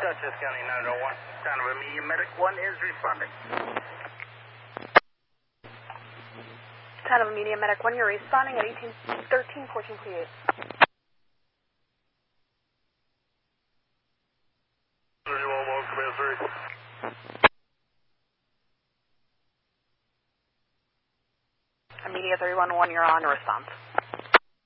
Dutchess County 901. Town of Amelia Medic 1 is responding. Town of Amelia Medic 1, you're responding at 1813 1438. Amelia 311, you're on response.